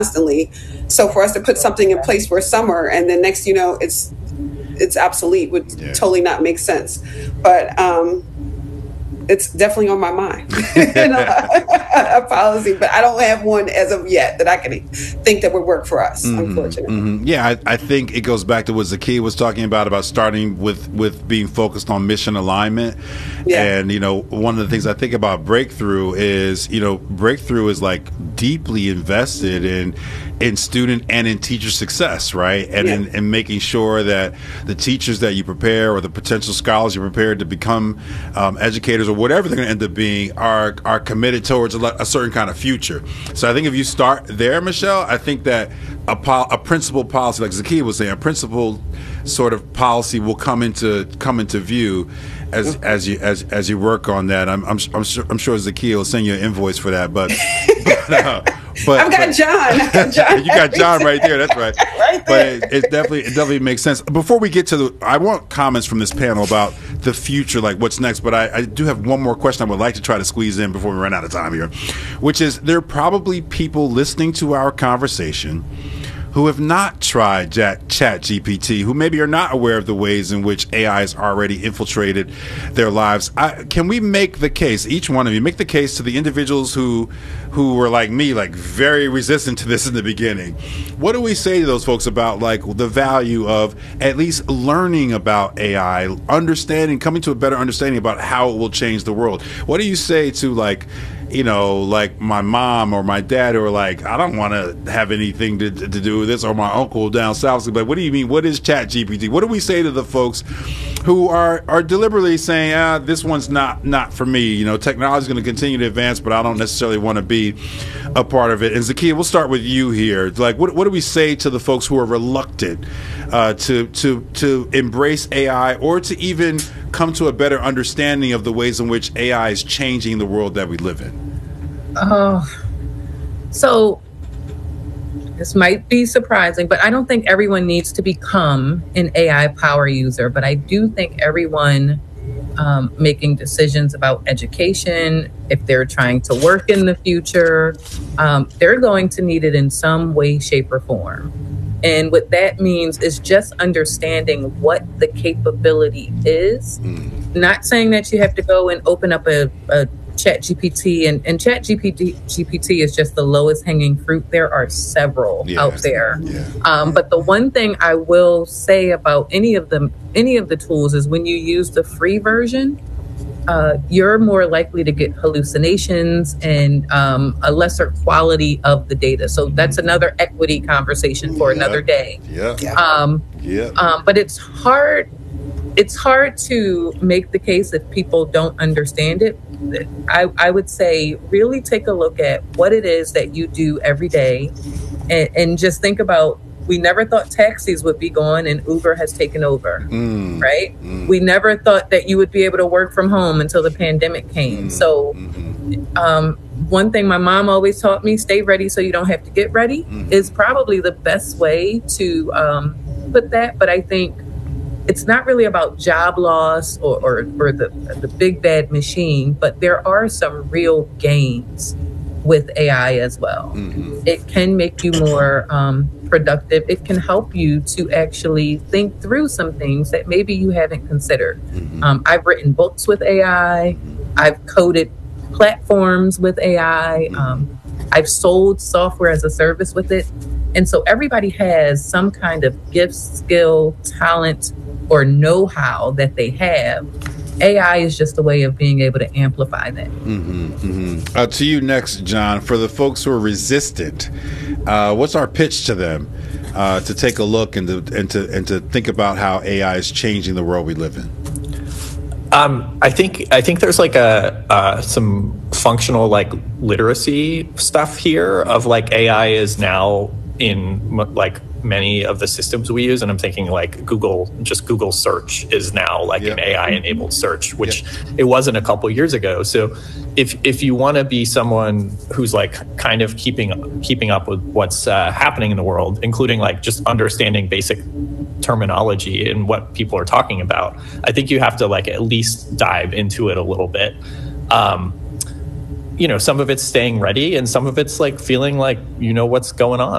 constantly. So for us to put something in place for summer and then next, it's obsolete would totally not make sense. But it's definitely on my mind, a policy, but I don't have one as of yet that I can think that would work for us, unfortunately. Yeah, I think it goes back to what Zakiya was talking about starting with being focused on mission alignment. Yeah. And, one of the things I think about Breakthrough is, Breakthrough is like deeply invested in student and in teacher success, right? And in making sure that the teachers that you prepare or the potential scholars you prepare to become educators or whatever they're going to end up being are committed towards a certain kind of future. So I think if you start there, Michelle, I think that a principled policy, like Zakiya was saying, a principled sort of policy will come into view as you work on that. I'm sure Zakiya will send you an invoice for that, but I've got John. You got John right there. That's right. But it definitely makes sense. Before we get to I want comments from this panel about the future, like what's next. But I do have one more question I would like to try to squeeze in before we run out of time here, which is there are probably people listening to our conversation who have not tried ChatGPT, who maybe are not aware of the ways in which AI has already infiltrated their lives. Can we make the case, each one of you, make the case to the individuals who were like me, like very resistant to this in the beginning? What do we say to those folks about like the value of at least learning about AI, understanding, coming to a better understanding about how it will change the world? What do you say to like my mom or my dad who are like, I don't want to have anything to do with this, or my uncle down south, like, what do you mean? What is ChatGPT? What do we say to the folks who are deliberately saying, this one's not for me? Technology is going to continue to advance, but I don't necessarily want to be a part of it. And Zakiya, we'll start with you here. Like, what do we say to the folks who are reluctant to embrace AI or to even come to a better understanding of the ways in which AI is changing the world that we live in? So this might be surprising, but I don't think everyone needs to become an AI power user. But I do think everyone making decisions about education, if they're trying to work in the future, they're going to need it in some way, shape, or form. And what that means is just understanding what the capability is. Not saying that you have to go and open up a ChatGPT, and ChatGPT is just the lowest hanging fruit. There are several out there. But the one thing I will say about any of the tools is when you use the free version, you're more likely to get hallucinations and a lesser quality of the data. So that's another equity conversation for another day. But it's hard to make the case if people don't understand it. I would say really take a look at what it is that you do every day and just think about, we never thought taxis would be gone and Uber has taken over, right? We never thought that you would be able to work from home until the pandemic came. So one thing my mom always taught me, stay ready so you don't have to get ready, is probably the best way to put that. But I think it's not really about job loss or the big bad machine, but there are some real gains with AI as well. It can make you more productive. It can help you to actually think through some things that maybe you haven't considered. I've written books with AI. I've coded platforms with AI. I've sold software as a service with it. And so everybody has some kind of gift, skill, talent, or know-how that they have. AI is just a way of being able to amplify that. To you next, John. For the folks who are resistant, what's our pitch to them to take a look and to think about how AI is changing the world we live in? I think there's like some functional like literacy stuff here of like AI is now in like many of the systems we use, and I'm thinking like Google search is now like an AI enabled search, which it wasn't a couple years ago. So if you want to be someone who's like kind of keeping up with what's happening in the world, including like just understanding basic terminology and what people are talking about, I think you have to like at least dive into it a little bit. you know, some of it's staying ready and some of it's like feeling like you know what's going on.